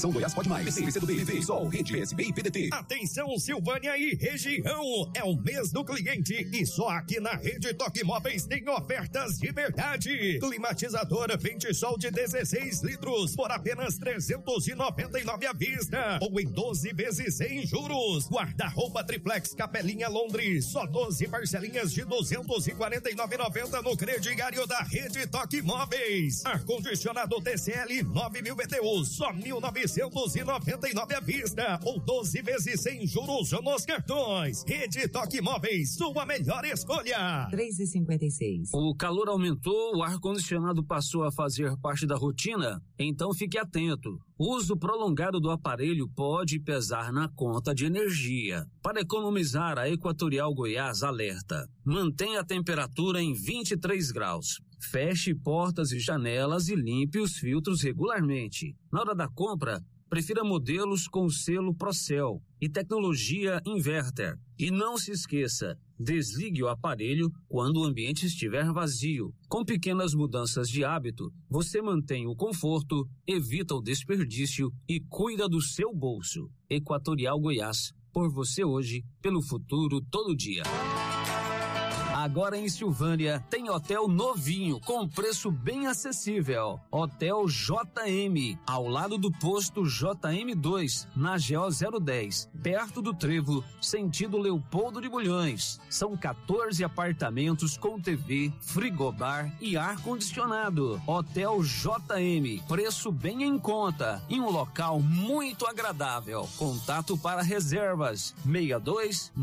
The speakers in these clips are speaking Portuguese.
Associação Goiás Pode Mais. PC, PCdoB, Sol, Rede, PSB e PDT. Atenção, Silvânia e região. É o mês do cliente e só aqui na Rede Toque Móveis tem ofertas de verdade. Climatizadora Ventisol de 16 litros por apenas R$399 à vista ou em 12 vezes sem juros. Guarda-roupa triplex Capelinha Londres, só 12 parcelinhas de R$249,90 no crediário da Rede Toque Móveis. Ar-condicionado TCL 9.000 BTU, só R$1.999 à vista ou 12 vezes sem juros nos cartões. Rede Toque Móveis, sua melhor escolha. 3,56. O calor aumentou, o ar-condicionado passou a fazer parte da rotina? Então fique atento. O uso prolongado do aparelho pode pesar na conta de energia. Para economizar, a Equatorial Goiás alerta: mantenha a temperatura em 23 graus. Feche portas e janelas e limpe os filtros regularmente. Na hora da compra, prefira modelos com selo Procel e tecnologia inverter. E não se esqueça, desligue o aparelho quando o ambiente estiver vazio. Com pequenas mudanças de hábito, você mantém o conforto, evita o desperdício e cuida do seu bolso. Equatorial Goiás, por você hoje, pelo futuro todo dia. Agora em Silvânia tem hotel novinho com preço bem acessível. Hotel JM, ao lado do posto JM2, na GO 010, perto do Trevo, sentido Leopoldo de Bulhões. São 14 apartamentos com TV, frigobar e ar-condicionado. Hotel JM, preço bem em conta, em um local muito agradável. Contato para reservas: 62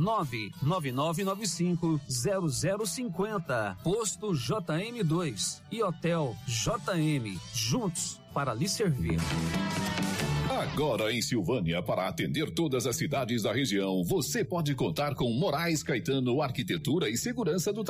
99995 0050. Posto JM2 e Hotel JM, juntos para lhe servir. Agora em Silvânia, para atender todas as cidades da região, você pode contar com Moraes Caetano Arquitetura e Segurança do Trabalho.